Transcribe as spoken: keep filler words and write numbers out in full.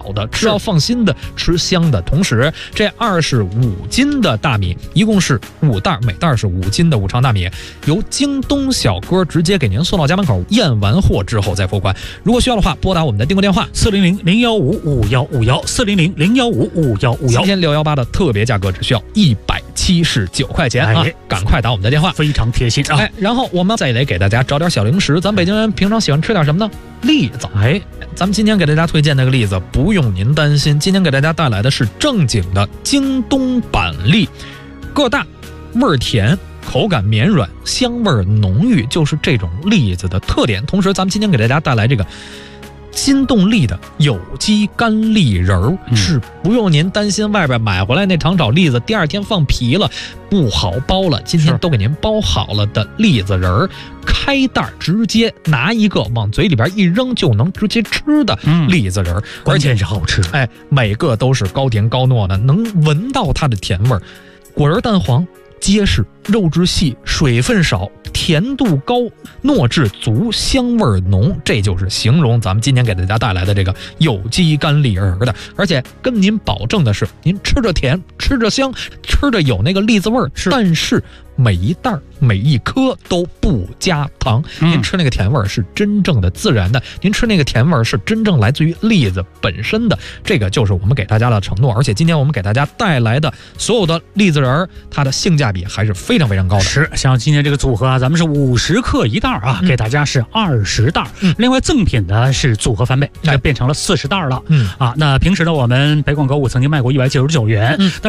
的，吃要放心的，吃香的。同时，这二十五斤的大米，一共是五袋，每袋是五斤的五常大米，由京东小哥直接给您送到家门口，验完货之后再付款。如果需要的话，拨打我们的订购电话四零零零幺五五幺五幺四零零零幺五五幺五幺。 今天六幺八的特别价格只需要一百七十九块钱啊！ 哎、 赶快打我们的电话， 非常贴心啊！ 哎，然后我们再得给大家找点小零食，咱北京人平常喜欢吃点什么呢？栗子。哎，咱们今天给大家推荐那个栗子，不用您担心，今天给大家带来的是正经的京东板栗，个大，味儿甜。口感绵软，香味浓郁，就是这种栗子的特点。同时，咱们今天给大家带来这个金动力的有机干栗仁儿、嗯，是不用您担心外边买回来那糖炒栗子第二天放皮了不好包了，今天都给您包好了的栗子仁儿，开袋直接拿一个往嘴里边一扔就能直接吃的栗子仁儿、嗯， 关键是好吃。 哎，每个都是高甜高糯的，能闻到它的甜味儿，果仁蛋黄。结实，肉质细，水分少，甜度高，糯质足，香味浓，这就是形容咱们今天给大家带来的这个有机干栗仁的。而且跟您保证的是，您吃着甜，吃着香，吃着有那个栗子味儿，但是每一袋每一颗都不加糖、嗯、您吃那个甜味是真正的自然的，您吃那个甜味是真正来自于栗子本身的，这个就是我们给大家的承诺。而且今天我们给大家带来的所有的栗子仁，它的性价比还是非常非常高的。 是，像今天这个组合啊，咱们是五十克一袋啊、嗯，给大家是二十袋、嗯，另外赠品呢是组合翻倍，这变成了四十袋了。嗯啊，那平时呢我们北广购物曾经卖过一百九十九元，嗯，但